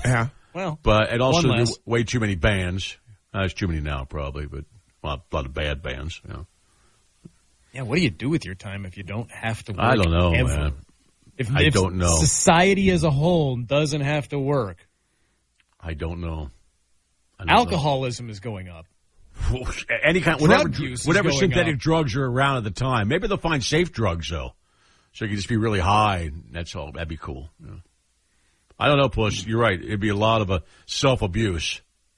Yeah. Well, But it also one less. way too many bands. There's too many now, probably, but a lot of bad bands. You know. Yeah, what do you do with your time if you don't have to work? I don't know, ever? man. If don't know. Society as a whole doesn't have to work. I don't know. Alcoholism is going up. Any kind, Drug use is whatever going synthetic up. drugs are around at the time. Maybe they'll find safe drugs though, so you can just be really high. That's all. That'd be cool. Yeah. I don't know, Puss. You're right. It'd be a lot of self-abuse.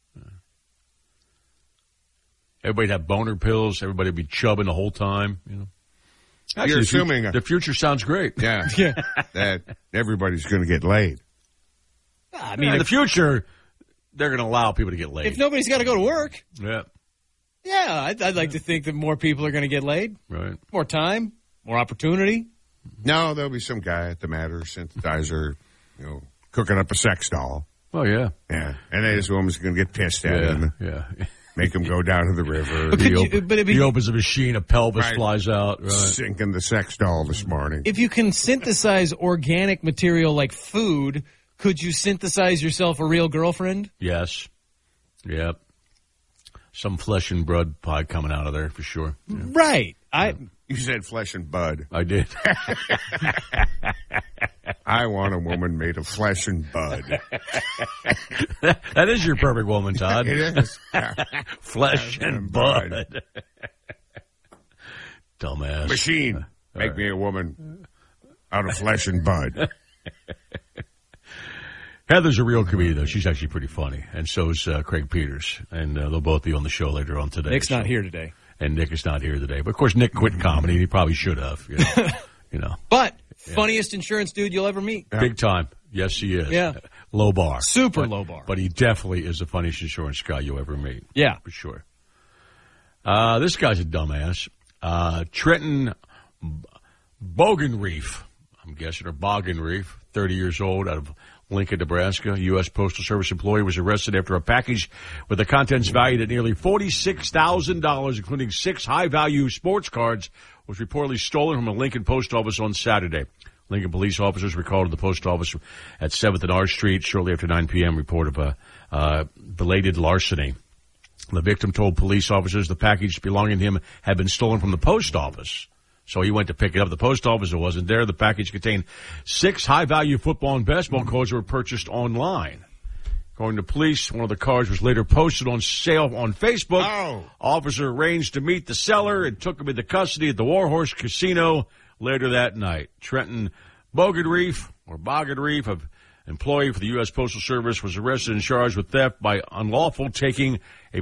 Everybody'd have boner pills. Everybody'd be chubbing the whole time. You know. Actually, You're assuming the future sounds great. Yeah. Yeah. That everybody's going to get laid. I mean, mean, in the future, they're going to allow people to get laid. if nobody's got to go to work, Yeah. yeah, I'd like to think that more people are going to get laid. Right. More time, more opportunity. No, there'll be some guy at the Matter synthesizer, cooking up a sex doll. Oh yeah. Yeah. And then this woman's going to get pissed at him, Yeah. make him go down to the river, He opens a machine, a pelvis Right. flies out. Right. sinking the sex doll this morning. If you can synthesize organic material like food, could you synthesize yourself a real girlfriend? Yes. Yep. Some flesh and blood pie coming out of there for sure. Yeah. Right. You said flesh and bud. I did. I want a woman made of flesh and bud. That is your perfect woman, Todd. It is. Flesh and bud. Dumbass. Machine, make me a woman out of flesh and bud. Heather's a real comedian, though. She's actually pretty funny. And so is Craig Peters. And they'll both be on the show later on today. Nick's not here today. And Nick is not here today. But, of course, Nick quit comedy, and he probably should have. You know. But funniest insurance dude you'll ever meet. Big time. Yes, he is. Yeah. Low bar. Super low bar. But he definitely is the funniest insurance guy you'll ever meet. Yeah. For sure. This guy's a dumbass. Trenton Bogenreef, I'm guessing, or Bogenreef, 30 years old, out of Lincoln, Nebraska. U.S. Postal Service employee was arrested after a package with the contents valued at nearly $46,000, including 6 high-value sports cards, was reportedly stolen from a Lincoln post office on Saturday. Lincoln police officers were called to the post office at 7th and R Street shortly after 9 p.m. report of a belated larceny. The victim told police officers the package belonging to him had been stolen from the post office. So he went to pick it up at the post office. It wasn't there. The package contained 6 high-value football and basketball cards that were purchased online. According to police, one of the cards was later posted on sale on Facebook. Oh. Officer arranged to meet the seller and took him into custody at the Warhorse Casino later that night. Trenton Bogenreef, an employee for the U.S. Postal Service, was arrested and charged with theft by unlawful taking of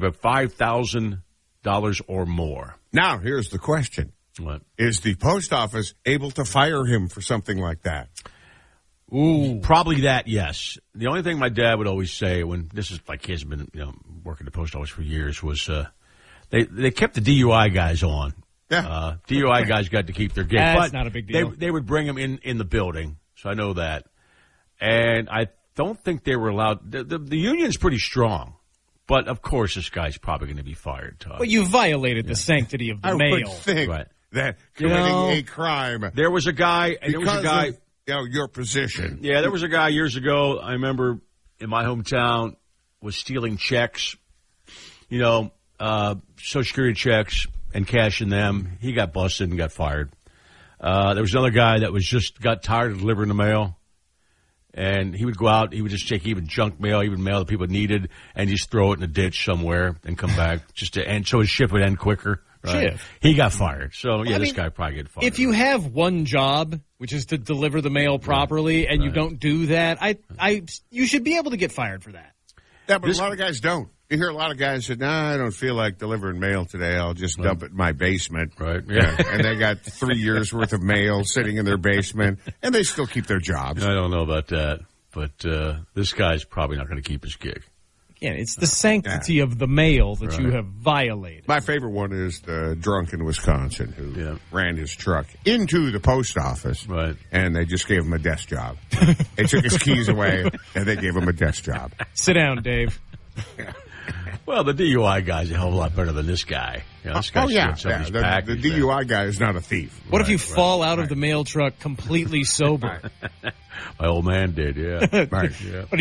$5,000 or more. Now, here's the question. What? Is the post office able to fire him for something like that? Ooh, probably that. Yes. The only thing my dad would always say when this is like he has been working at the post office for years was they kept the DUI guys on. Yeah. DUI guys got to keep their gig. That's but not a big deal. They would bring them in the building, so I know that. And I don't think they were allowed. The union's pretty strong. But, of course, this guy's probably going to be fired, Todd. But you violated the sanctity of the I mail. would think Right. that committing a crime There was a guy, and because of your position. Yeah, there was a guy years ago, I remember in my hometown, was stealing checks, Social Security checks and cashing them. He got busted and got fired. There was another guy that got tired of delivering the mail. And he would go out, he would just take even junk mail, even mail that people needed, and just throw it in a ditch somewhere and come back just to end, so his shift would end quicker. Right? Shift. He got fired. So, Well, this guy probably get fired. If you have one job, which is to deliver the mail properly, and you don't do that, you should be able to get fired for that. Yeah, but a lot of guys don't. You hear a lot of guys say, I don't feel like delivering mail today. I'll just dump it in my basement. Right, yeah. And they got 3 years worth of mail sitting in their basement, and they still keep their jobs. I don't know about that, but this guy's probably not going to keep his gig. Again, it's the sanctity of the mail that you have violated. My favorite one is the drunk in Wisconsin who ran his truck into the post office, and they just gave him a desk job. They took his keys away, and they gave him a desk job. Sit down, Dave. Well, the DUI guy's a hell of a lot better than this guy. This guy's stealing somebody's The package, DUI guy is not a thief. What if you fall out of the mail truck completely sober? My old man did, yeah. Right. Yeah.